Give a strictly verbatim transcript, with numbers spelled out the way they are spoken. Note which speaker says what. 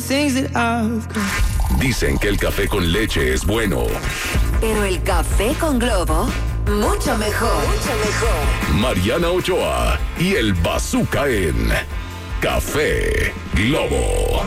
Speaker 1: things that I've got.
Speaker 2: Dicen que el café con leche es bueno.
Speaker 3: Pero el café con Globo, mucho mejor. Mucho mejor.
Speaker 2: Mariana Ochoa y el Bazooka en Café Globo.